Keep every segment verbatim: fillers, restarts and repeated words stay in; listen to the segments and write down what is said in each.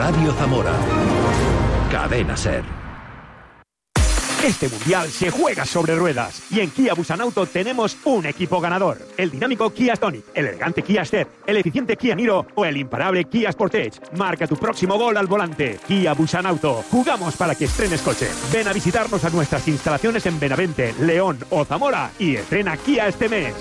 Radio Zamora. Cadena Ser. Este mundial se juega sobre ruedas y en Kia Busanauto tenemos un equipo ganador. El dinámico Kia Stonic, el elegante Kia Step, el eficiente Kia Niro o el imparable Kia Sportage. Marca tu próximo gol al volante. Kia Busanauto. Jugamos para que estrenes coche. Ven a visitarnos a nuestras instalaciones en Benavente, León o Zamora y estrena Kia este mes.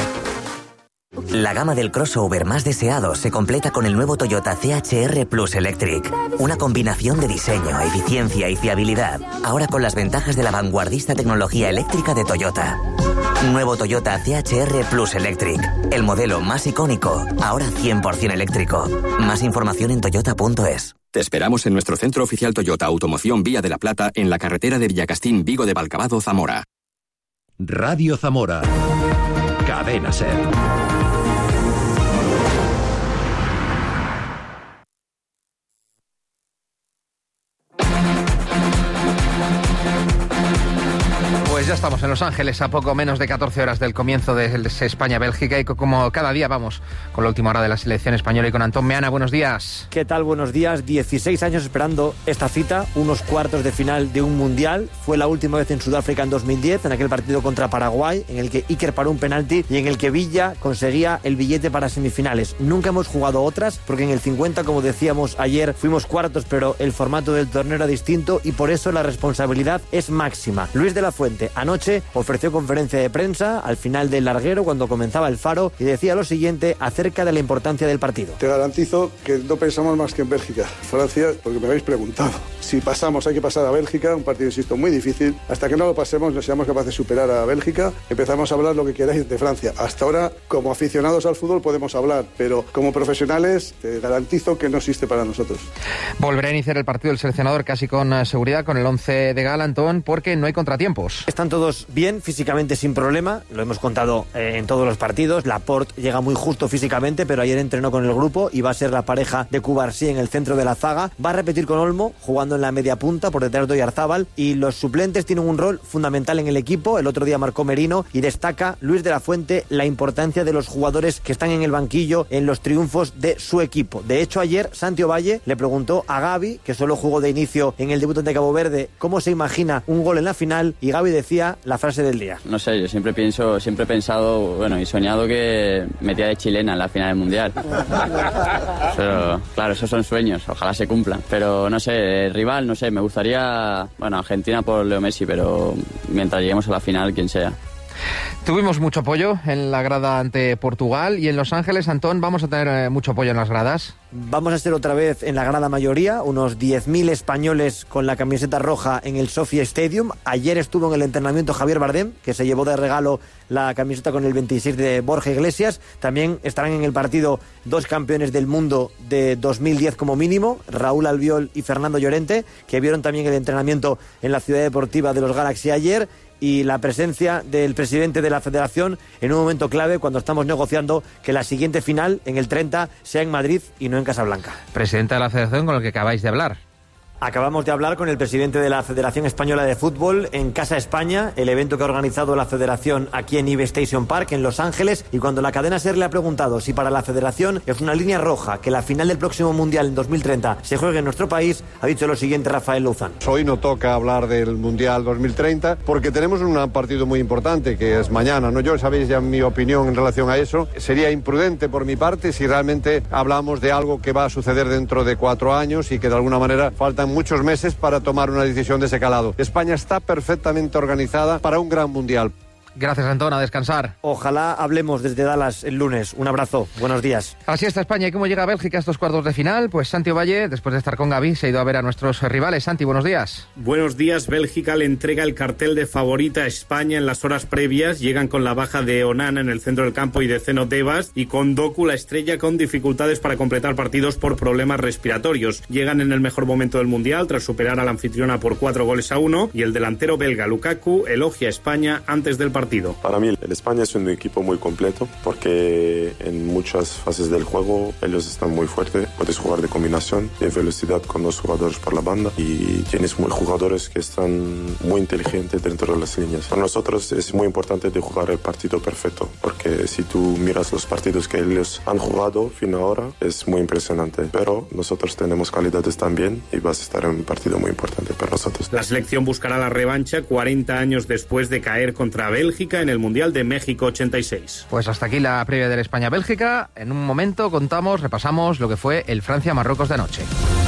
La gama del crossover más deseado se completa con el nuevo Toyota C H R Plus Electric. Una combinación de diseño, eficiencia y fiabilidad. Ahora con las ventajas de la vanguardista tecnología eléctrica de Toyota. Nuevo Toyota C H R Plus Electric. El modelo más icónico, ahora cien por ciento eléctrico. Más información en toyota punto es. Te esperamos en nuestro centro oficial Toyota Automoción Vía de la Plata, en la carretera de Villacastín, Vigo de Valcavado, Zamora. Radio Zamora. Cadena Ser. Pues ya estamos en Los Ángeles, a poco menos de catorce horas del comienzo de España-Bélgica, y como cada día vamos con la última hora de la selección española y con Antón Meana. Buenos días. ¿Qué tal? Buenos días. dieciséis años esperando esta cita, unos cuartos de final de un mundial. Fue la última vez en Sudáfrica en dos mil diez, en aquel partido contra Paraguay, en el que Iker paró un penalti y en el que Villa conseguía el billete para semifinales. Nunca hemos jugado otras, porque en el cincuenta, como decíamos ayer, fuimos cuartos, pero el formato del torneo era distinto y por eso la responsabilidad es máxima. Luis de la Fuente anoche ofreció conferencia de prensa al final del larguero cuando comenzaba el Faro y decía lo siguiente acerca de la importancia del partido. Te garantizo que no pensamos más que en Bélgica. Francia, porque me habéis preguntado. Si pasamos, hay que pasar a Bélgica, un partido, insisto, muy difícil. Hasta que no lo pasemos, no seamos capaces de superar a Bélgica, empezamos a hablar lo que queráis de Francia. Hasta ahora, como aficionados al fútbol podemos hablar, pero como profesionales te garantizo que no existe para nosotros. Volverá a iniciar el partido del seleccionador casi con seguridad, con el once de gala, Antón, porque no hay contratiempos. Están todos bien, físicamente sin problema, lo hemos contado eh, en todos los partidos. Laporte llega muy justo físicamente, pero ayer entrenó con el grupo y va a ser la pareja de Cubarsí en el centro de la zaga. Va a repetir con Olmo, jugando en la media punta por detrás de Oyarzábal, y los suplentes tienen un rol fundamental en el equipo. El otro día marcó Merino y destaca Luis de la Fuente la importancia de los jugadores que están en el banquillo en los triunfos de su equipo. De hecho, ayer Santi Ovalle le preguntó a Gavi, que solo jugó de inicio en el debut ante Cabo Verde, cómo se imagina un gol en la final, y Gavi decía la frase del día. No sé, yo siempre pienso, siempre he pensado, bueno, y soñado que metía de chilena en la final del Mundial. Pero, claro, esos son sueños, ojalá se cumplan. Pero, no sé, el rival, no sé, me gustaría, bueno, Argentina por Leo Messi, pero mientras lleguemos a la final, quien sea. Tuvimos mucho apoyo en la grada ante Portugal, y en Los Ángeles, Antón, vamos a tener eh, mucho apoyo en las gradas. Vamos a ser otra vez en la grada mayoría, unos diez mil españoles con la camiseta roja en el Sophie Stadium. Ayer estuvo en el entrenamiento Javier Bardem, que se llevó de regalo la camiseta con el veintiséis de Borja Iglesias. También estarán en el partido dos campeones del mundo de dos mil diez como mínimo, Raúl Albiol y Fernando Llorente, que vieron también el entrenamiento en la ciudad deportiva de los Galaxy ayer, y la presencia del presidente de la Federación en un momento clave cuando estamos negociando que la siguiente final, en el treinta, sea en Madrid y no en Casablanca. Presidente de la Federación con el que acabáis de hablar. Acabamos de hablar con el presidente de la Federación Española de Fútbol en Casa España, el evento que ha organizado la Federación aquí en Ibe Station Park, en Los Ángeles, y cuando la cadena SER le ha preguntado si para la Federación es una línea roja que la final del próximo Mundial en dos mil treinta se juegue en nuestro país, ha dicho lo siguiente Rafael Louzán. Hoy no toca hablar del Mundial dos mil treinta porque tenemos un partido muy importante que es mañana, ¿no? Yo sabéis ya mi opinión en relación a eso. Sería imprudente por mi parte si realmente hablamos de algo que va a suceder dentro de cuatro años y que de alguna manera faltan muchos meses para tomar una decisión de ese calado. España está perfectamente organizada para un gran mundial. Gracias, Antón, a descansar. Ojalá hablemos desde Dallas el lunes. Un abrazo, buenos días. Así está España. ¿Y cómo llega Bélgica a estos cuartos de final? Pues Santi Ovalle, después de estar con Gavi, se ha ido a ver a nuestros rivales. Santi, buenos días. Buenos días. Bélgica le entrega el cartel de favorita a España en las horas previas. Llegan con la baja de Onana en el centro del campo y de Zeno Tebas, y con Doku, la estrella, con dificultades para completar partidos por problemas respiratorios. Llegan en el mejor momento del Mundial tras superar a la anfitriona por cuatro goles a uno, y el delantero belga Lukaku elogia a España antes del partido. partido. Para mí el España es un equipo muy completo porque en muchas fases del juego ellos están muy fuertes, puedes jugar de combinación, de velocidad con dos jugadores por la banda y tienes muy jugadores que están muy inteligentes dentro de las líneas. Para nosotros es muy importante de jugar el partido perfecto porque si tú miras los partidos que ellos han jugado fin ahora es muy impresionante, pero nosotros tenemos calidades también y vas a estar en un partido muy importante para nosotros. La selección buscará la revancha cuarenta años después de caer contra Bélgica en el Mundial de México ochenta y seis. Pues hasta aquí la previa de la España-Bélgica. En un momento contamos, repasamos lo que fue el Francia-Marruecos de anoche.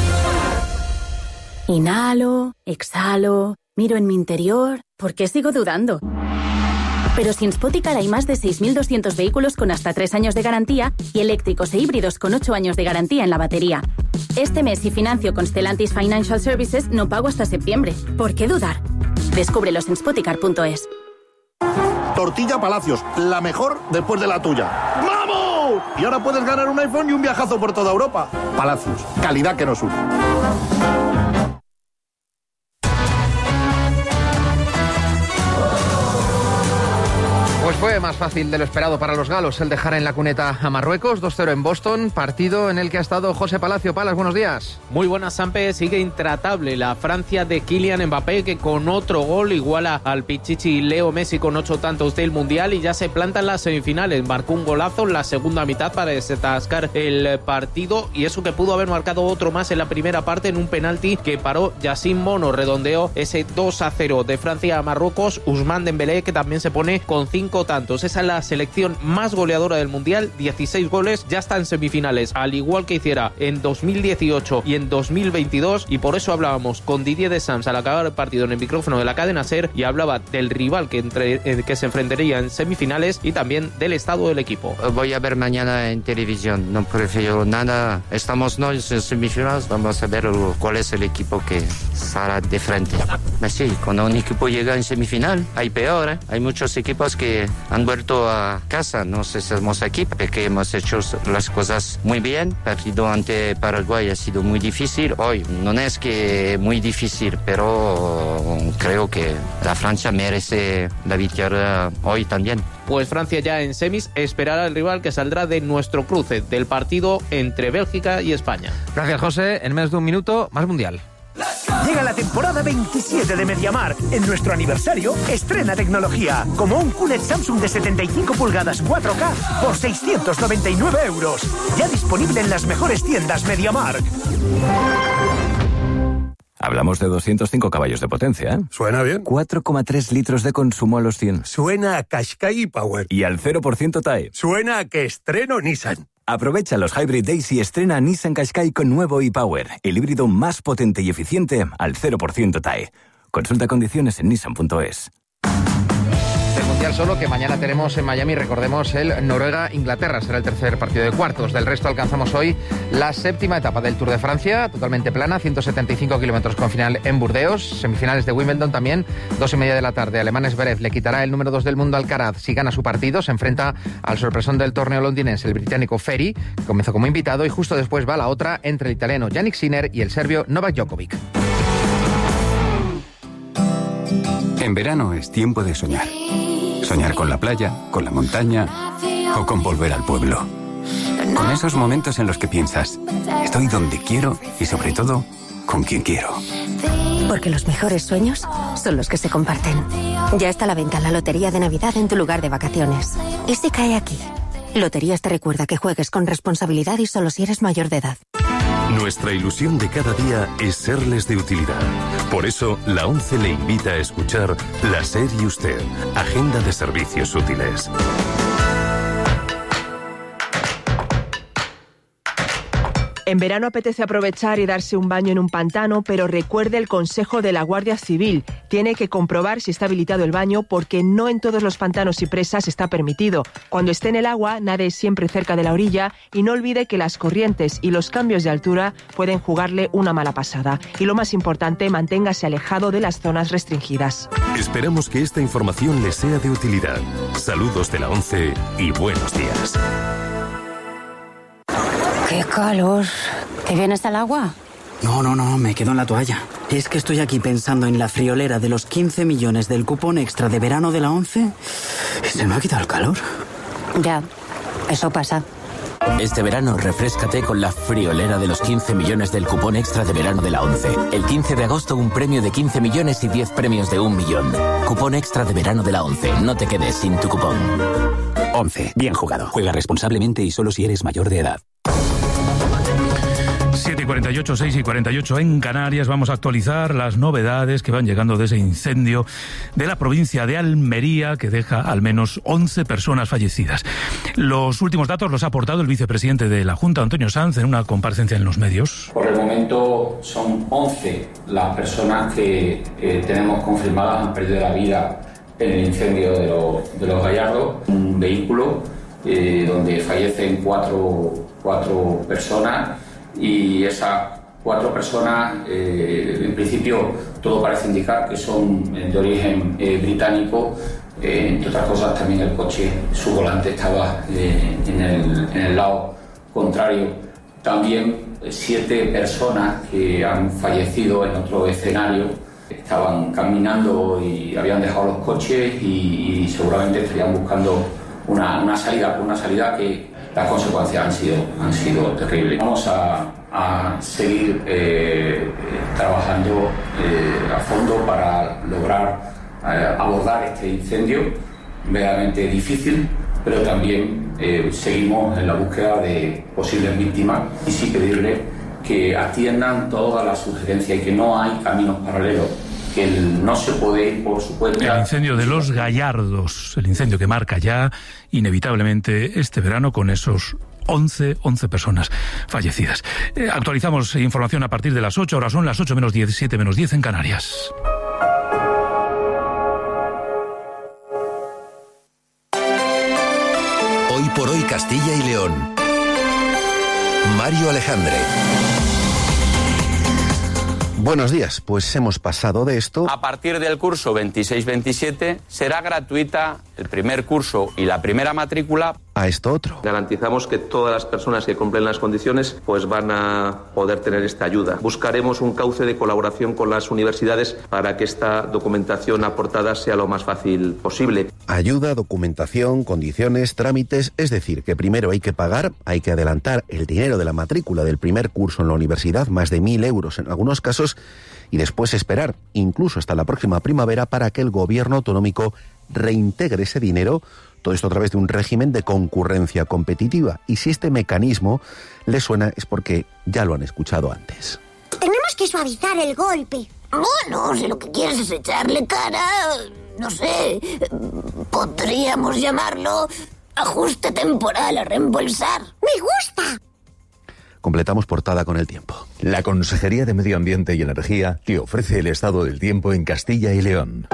Inhalo, exhalo, miro en mi interior. ¿Por qué sigo dudando? Pero si en Spoticar hay más de seis mil doscientos vehículos con hasta tres años de garantía y eléctricos e híbridos con ocho años de garantía en la batería. Este mes, si financio con Stellantis Financial Services, no pago hasta septiembre. ¿Por qué dudar? Descúbrelos en spoticar punto es. Tortilla Palacios, la mejor después de la tuya. ¡Vamos! Y ahora puedes ganar un iPhone y un viajazo por toda Europa. Palacios, calidad que nos une. Pues fue más fácil de lo esperado para los galos el dejar en la cuneta a Marruecos, dos cero en Boston, partido en el que ha estado José Palacio. Palas, buenos días. Muy buenas, Sampe. Sigue intratable la Francia de Kylian Mbappé, que con otro gol iguala al Pichichi Leo Messi con ocho tantos del Mundial y ya se planta en las semifinales. Marcó un golazo en la segunda mitad para desatascar el partido y eso que pudo haber marcado otro más en la primera parte en un penalti que paró Yacine Mono. Redondeó ese dos a cero de Francia a Marruecos. Ousmane Dembélé, que también se pone con cinco tantos. Esa es la selección más goleadora del Mundial, dieciséis goles, ya está en semifinales, al igual que hiciera en dos mil dieciocho y en dos mil veintidós, y por eso hablábamos con Didier Deschamps al acabar el partido en el micrófono de la cadena SER y hablaba del rival que, entre, eh, que se enfrentaría en semifinales y también del estado del equipo. Voy a ver mañana en televisión, no prefiero nada, estamos no en semifinales, vamos a ver cuál es el equipo que estará de frente. Sí, cuando un equipo llega en semifinal, hay peor, ¿eh? Hay muchos equipos que han vuelto a casa, no sé si somos aquí, porque hemos hecho las cosas muy bien. El partido ante Paraguay ha sido muy difícil. Hoy no es que muy difícil, pero creo que la Francia merece la victoria hoy también. Pues Francia ya en semis esperará al rival que saldrá de nuestro cruce, del partido entre Bélgica y España. Gracias, José. En menos de un minuto, más Mundial. Llega la temporada veintisiete de MediaMarkt. En nuestro aniversario, estrena tecnología, como un Q L E D Samsung de setenta y cinco pulgadas cuatro K por seiscientos noventa y nueve euros. Ya disponible en las mejores tiendas MediaMarkt. Hablamos de doscientos cinco caballos de potencia, ¿eh? Suena bien. cuatro coma tres litros de consumo a los cien. Suena a Qashqai Power. Y al cero por ciento T A E. Suena a que estreno Nissan. Aprovecha los Hybrid Days y estrena Nissan Qashqai con nuevo e-Power, el híbrido más potente y eficiente al cero por ciento T A E. Consulta condiciones en nissan punto es. El Mundial solo que mañana tenemos en Miami, recordemos el Noruega-Inglaterra, será el tercer partido de cuartos. Del resto alcanzamos hoy la séptima etapa del Tour de Francia, totalmente plana, ciento setenta y cinco kilómetros con final en Burdeos, semifinales de Wimbledon también, dos y media de la tarde. Alemán Zverev le quitará el número dos del mundo al Alcaraz si gana su partido, se enfrenta al sorpresón del torneo londinense, el británico Ferry, que comenzó como invitado y justo después va la otra entre el italiano Jannik Sinner y el serbio Novak Djokovic. En verano es tiempo de soñar. Soñar con la playa, con la montaña o con volver al pueblo. Con esos momentos en los que piensas, estoy donde quiero y sobre todo, con quien quiero. Porque los mejores sueños son los que se comparten. Ya está a la venta la Lotería de Navidad en tu lugar de vacaciones. ¿Y si cae aquí? Loterías te recuerda que juegues con responsabilidad y solo si eres mayor de edad. Nuestra ilusión de cada día es serles de utilidad. Por eso, la ONCE le invita a escuchar La SER y Usted, Agenda de Servicios Útiles. En verano apetece aprovechar y darse un baño en un pantano, pero recuerde el consejo de la Guardia Civil. Tiene que comprobar si está habilitado el baño porque no en todos los pantanos y presas está permitido. Cuando esté en el agua, nade siempre cerca de la orilla y no olvide que las corrientes y los cambios de altura pueden jugarle una mala pasada. Y lo más importante, manténgase alejado de las zonas restringidas. Esperamos que esta información les sea de utilidad. Saludos de la ONCE y buenos días. ¡Qué calor! ¿Qué bien está el agua? No, no, no, me quedo en la toalla. Es que estoy aquí pensando en la friolera de los quince millones del cupón extra de verano de la ONCE y se me ha quitado el calor. Ya, eso pasa. Este verano refréscate con la friolera de los quince millones del cupón extra de verano de la ONCE. El quince de agosto un premio de quince millones y diez premios de un millón. Cupón extra de verano de la ONCE. No te quedes sin tu cupón. ONCE. Bien jugado. Juega responsablemente y solo si eres mayor de edad. siete y cuarenta y ocho, seis y cuarenta y ocho en Canarias. Vamos a actualizar las novedades que van llegando de ese incendio de la provincia de Almería que deja al menos once personas fallecidas. Los últimos datos los ha aportado el vicepresidente de la Junta, Antonio Sanz, en una comparecencia en los medios. Por el momento son once las personas que eh, tenemos confirmadas han perdido la vida en el incendio de, lo, de los Gallardos. Un vehículo eh, donde fallecen cuatro, cuatro personas. Y esas cuatro personas, eh, en principio, todo parece indicar que son de origen eh, británico. Eh, entre otras cosas, también el coche, su volante estaba eh, en, el, en el lado contrario. También eh, siete personas que han fallecido en otro escenario. Estaban caminando y habían dejado los coches y, y seguramente estarían buscando una, una salida, una salida que las consecuencias han sido, han sido terribles. Vamos a, a seguir eh, trabajando eh, a fondo para lograr eh, abordar este incendio, verdaderamente difícil, pero también eh, seguimos en la búsqueda de posibles víctimas y sí pedirle que atiendan todas las sugerencias y que no hay caminos paralelos. Que el, no se puede ir por su cuenta. El incendio de los Gallardos, el incendio que marca ya inevitablemente este verano con esos once, once personas fallecidas. Eh, actualizamos información a partir de las ocho, ahora son las ocho menos diez, siete menos diez en Canarias. Hoy por hoy Castilla y León. Mario Alejandre. Buenos días, pues hemos pasado de esto. A partir del curso veintiséis veintisiete será gratuita el primer curso y la primera matrícula. A esto otro. Garantizamos que todas las personas que cumplen las condiciones pues van a poder tener esta ayuda. Buscaremos un cauce de colaboración con las universidades para que esta documentación aportada sea lo más fácil posible. Ayuda, documentación, condiciones, trámites, es decir, que primero hay que pagar, hay que adelantar el dinero de la matrícula del primer curso en la universidad, más de mil euros en algunos casos, y después esperar, incluso hasta la próxima primavera, para que el gobierno autonómico reintegre ese dinero. Todo esto a través de un régimen de concurrencia competitiva. Y si este mecanismo le suena es porque ya lo han escuchado antes. Tenemos que suavizar el golpe. Bueno, si lo que quieres es echarle cara, no sé, podríamos llamarlo ajuste temporal a reembolsar. ¡Me gusta! Completamos portada con el tiempo. La Consejería de Medio Ambiente y Energía te ofrece el estado del tiempo en Castilla y León.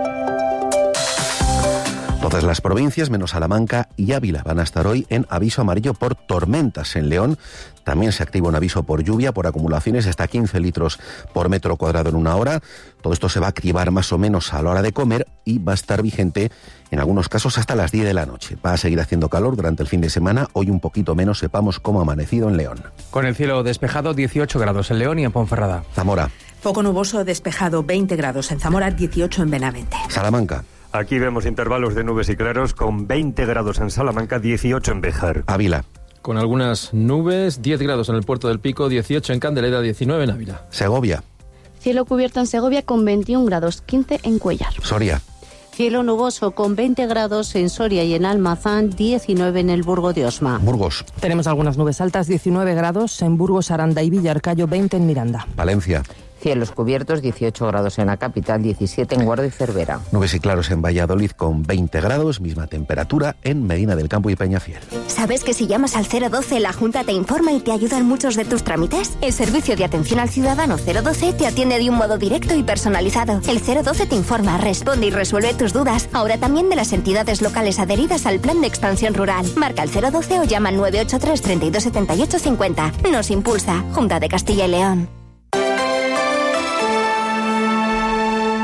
Todas las provincias, menos Salamanca y Ávila, van a estar hoy en aviso amarillo por tormentas. En León también se activa un aviso por lluvia, por acumulaciones de hasta quince litros por metro cuadrado en una hora. Todo esto se va a activar más o menos a la hora de comer y va a estar vigente en algunos casos hasta las diez de la noche. Va a seguir haciendo calor durante el fin de semana. Hoy un poquito menos, sepamos cómo ha amanecido en León. Con el cielo despejado, dieciocho grados en León y en Ponferrada. Zamora. Poco nuboso, despejado, veinte grados en Zamora, dieciocho en Benavente. Salamanca. Aquí vemos intervalos de nubes y claros con veinte grados en Salamanca, dieciocho en Béjar. Ávila. Con algunas nubes, diez grados en el Puerto del Pico, dieciocho en Candelera, diecinueve en Ávila. Segovia. Cielo cubierto en Segovia con veintiún grados, quince en Cuéllar. Soria. Cielo nuboso con veinte grados en Soria y en Almazán, diecinueve en el Burgo de Osma. Burgos. Tenemos algunas nubes altas, diecinueve grados en Burgos, Aranda y Villarcayo, veinte en Miranda. Valencia. Cielos cubiertos, dieciocho grados en la capital, diecisiete en Guardo y Cervera. Nubes y claros en Valladolid con veinte grados, misma temperatura en Medina del Campo y Peñafiel. ¿Sabes que si llamas al cero doce la Junta te informa y te ayuda en muchos de tus trámites? El servicio de atención al ciudadano cero doce te atiende de un modo directo y personalizado. El cero doce te informa, responde y resuelve tus dudas. Ahora también de las entidades locales adheridas al Plan de Expansión Rural. Marca el cero doce o llama al nueve ocho tres, treinta y dos, setenta y ocho, cincuenta. Nos impulsa Junta de Castilla y León.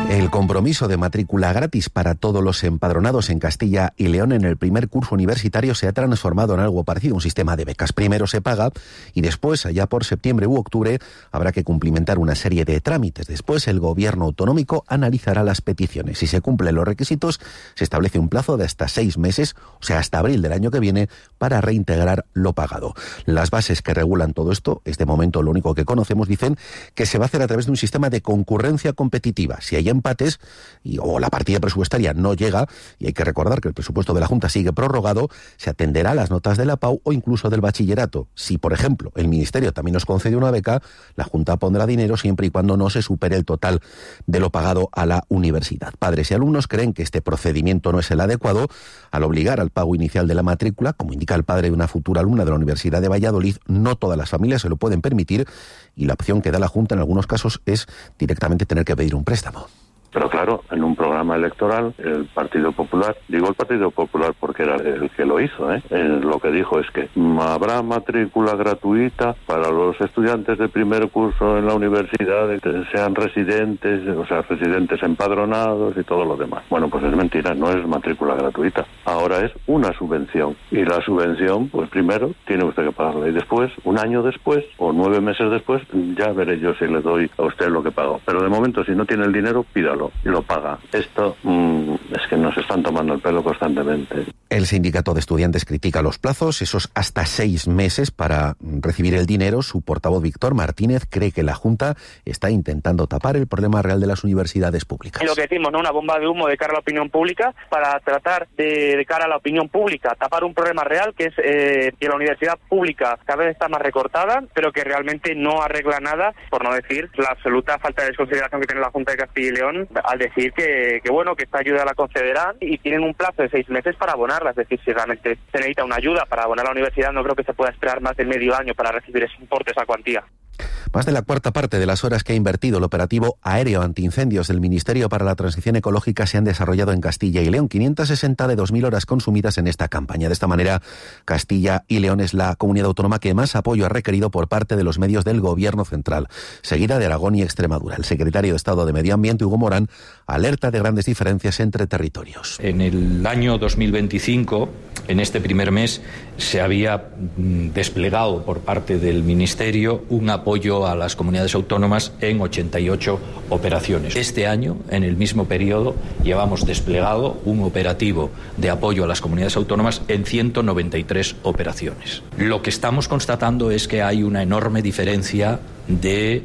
El compromiso de matrícula gratis para todos los empadronados en Castilla y León en el primer curso universitario se ha transformado en algo parecido a un sistema de becas. Primero se paga y después, allá por septiembre u octubre, habrá que cumplimentar una serie de trámites. Después, el gobierno autonómico analizará las peticiones. Si se cumplen los requisitos, se establece un plazo de hasta seis meses, o sea, hasta abril del año que viene, para reintegrar lo pagado. Las bases que regulan todo esto, es de momento lo único que conocemos, dicen que se va a hacer a través de un sistema de concurrencia competitiva. Si hay empates y, o la partida presupuestaria no llega, y hay que recordar que el presupuesto de la Junta sigue prorrogado, se atenderá a las notas de la P A U o incluso del bachillerato. Si, por ejemplo, el Ministerio también nos concede una beca, la Junta pondrá dinero siempre y cuando no se supere el total de lo pagado a la universidad. Padres y alumnos creen que este procedimiento no es el adecuado. Al obligar al pago inicial de la matrícula, como indica el padre de una futura alumna de la Universidad de Valladolid, no todas las familias se lo pueden permitir y la opción que da la Junta en algunos casos es directamente tener que pedir un préstamo. Pero claro, en un programa electoral, el Partido Popular, digo el Partido Popular porque era el que lo hizo, ¿eh? Eh, lo que dijo es que habrá matrícula gratuita para los estudiantes de primer curso en la universidad, que sean residentes, o sea, residentes empadronados y todo lo demás. Bueno, pues es mentira, no es matrícula gratuita. Ahora es una subvención. Y la subvención, pues primero, tiene usted que pagarla. Y después, un año después, o nueve meses después, ya veré yo si le doy a usted lo que pago. Pero de momento, si no tiene el dinero, pídalo y lo paga. Esto mmm, es que nos están tomando el pelo constantemente. El sindicato de estudiantes critica los plazos, esos hasta seis meses para recibir el dinero. Su portavoz Víctor Martínez cree que la Junta está intentando tapar el problema real de las universidades públicas. Y lo que decimos, ¿no? Una bomba de humo de cara a la opinión pública para tratar de, de cara a la opinión pública tapar un problema real que es eh, que la universidad pública cada vez está más recortada, pero que realmente no arregla nada, por no decir la absoluta falta de desconsideración que tiene la Junta de Castilla y León al decir que, que bueno, que esta ayuda la concederán y tienen un plazo de seis meses para abonarla. Es decir, si realmente se necesita una ayuda para abonar a la universidad, no creo que se pueda esperar más de medio año para recibir ese importe, esa cuantía. Más de la cuarta parte de las horas que ha invertido el operativo aéreo antiincendios del Ministerio para la Transición Ecológica se han desarrollado en Castilla y León, quinientas sesenta de dos mil horas consumidas en esta campaña. De esta manera, Castilla y León es la comunidad autónoma que más apoyo ha requerido por parte de los medios del Gobierno central, seguida de Aragón y Extremadura. El secretario de Estado de Medio Ambiente, Hugo Morán, alerta de grandes diferencias entre territorios. En el año dos mil veinticinco, en este primer mes, se había desplegado por parte del Ministerio un apoyo a las comunidades autónomas en ochenta y ocho operaciones. Este año, en el mismo periodo, llevamos desplegado un operativo de apoyo a las comunidades autónomas en ciento noventa y tres operaciones. Lo que estamos constatando es que hay una enorme diferencia de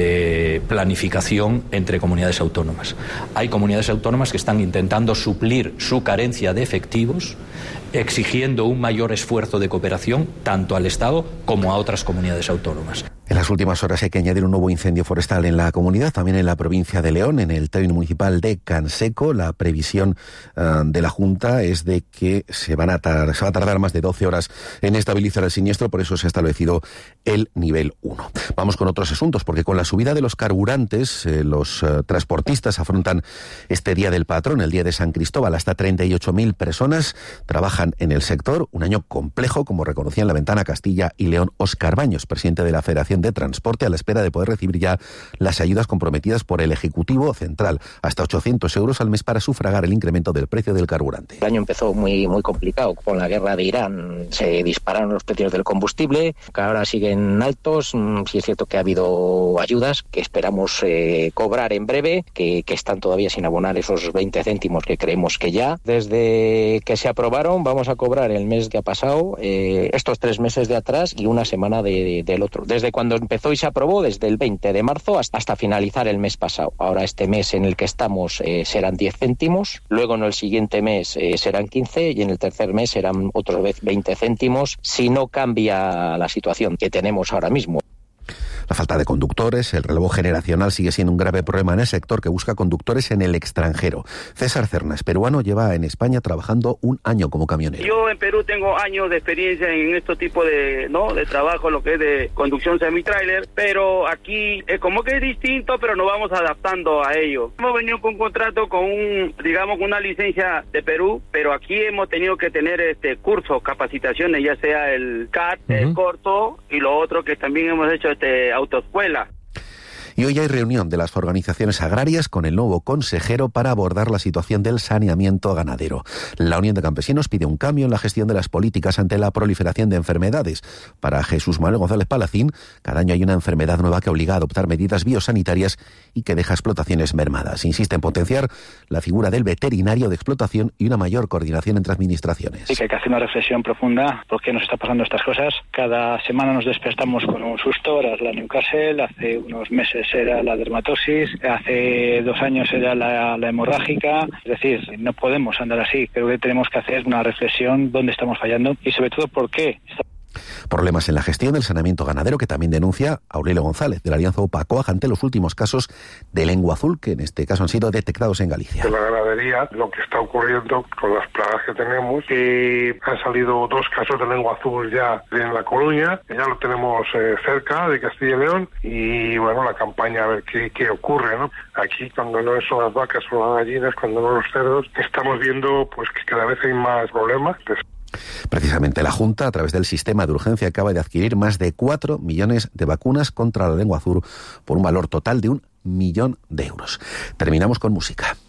eh, planificación entre comunidades autónomas. Hay comunidades autónomas que están intentando suplir su carencia de efectivos, exigiendo un mayor esfuerzo de cooperación tanto al Estado como a otras comunidades autónomas. En las últimas horas hay que añadir un nuevo incendio forestal en la comunidad, también en la provincia de León, en el término municipal de Canseco. La previsión uh, de la Junta es de que se, van a tar- se va a tardar más de doce horas en estabilizar el siniestro, por eso se ha establecido el nivel uno. Vamos con otros asuntos, porque con la subida de los carburantes, eh, los uh, transportistas afrontan este Día del Patrón, el Día de San Cristóbal. Hasta treinta y ocho mil personas trabajan en el sector, un año complejo, como reconocía en la ventana Castilla y León Óscar Baños, presidente de la Federación de Transporte, a la espera de poder recibir ya las ayudas comprometidas por el Ejecutivo Central, hasta ochocientos euros al mes para sufragar el incremento del precio del carburante. El año empezó muy muy complicado con la guerra de Irán, se dispararon los precios del combustible, que ahora siguen altos. Sí es cierto que ha habido ayudas que esperamos eh, cobrar en breve, que, que están todavía sin abonar esos veinte céntimos que creemos que ya. Desde que se aprobaron vamos a cobrar el mes que ha pasado, eh, estos tres meses de atrás y una semana de, de, del otro. Desde cuando Cuando empezó y se aprobó, desde el veinte de marzo hasta, hasta finalizar el mes pasado. Ahora este mes en el que estamos eh, serán diez céntimos, luego en el siguiente mes eh, serán quince y en el tercer mes serán otra vez veinte céntimos si no cambia la situación que tenemos ahora mismo. La falta de conductores, el relevo generacional sigue siendo un grave problema en el sector que busca conductores en el extranjero. César Cernas, peruano, lleva en España trabajando un año como camionero. Yo en Perú tengo años de experiencia en este tipo de, ¿no?, de trabajo, lo que es de conducción semi-trailer, pero aquí es como que es distinto, pero nos vamos adaptando a ello. Hemos venido con un contrato con un, digamos, una licencia de Perú, pero aquí hemos tenido que tener este cursos, capacitaciones, ya sea el C A T, uh-huh. el corto, y lo otro que también hemos hecho este autoescuela. Y hoy hay reunión de las organizaciones agrarias con el nuevo consejero para abordar la situación del saneamiento ganadero. La Unión de Campesinos pide un cambio en la gestión de las políticas ante la proliferación de enfermedades. Para Jesús Manuel González Palacín, cada año hay una enfermedad nueva que obliga a adoptar medidas biosanitarias y que deja explotaciones mermadas. Insiste en potenciar la figura del veterinario de explotación y una mayor coordinación entre administraciones. Sí, que hay que hacer una reflexión profunda por qué nos está pasando estas cosas. Cada semana nos despertamos con un susto. Ahora es la Newcastle, hace unos meses era la dermatosis, hace dos años era la, la hemorrágica. Es decir, no podemos andar así. Creo que tenemos que hacer una reflexión dónde estamos fallando y sobre todo por qué. Problemas en la gestión del saneamiento ganadero que también denuncia Aurelio González de la Alianza UPACOAG ante los últimos casos de lengua azul que en este caso han sido detectados en Galicia. De la ganadería, lo que está ocurriendo con las plagas que tenemos, y han salido dos casos de lengua azul ya en La Coruña, ya lo tenemos eh, cerca de Castilla y León, y bueno, la campaña a ver qué, qué ocurre, ¿no? Aquí cuando no son las vacas o las gallinas, cuando no los cerdos, estamos viendo pues que cada vez hay más problemas. Pues, precisamente la Junta, a través del sistema de urgencia, acaba de adquirir más de cuatro millones de vacunas contra la lengua azul por un valor total de un millón de euros. Terminamos con música.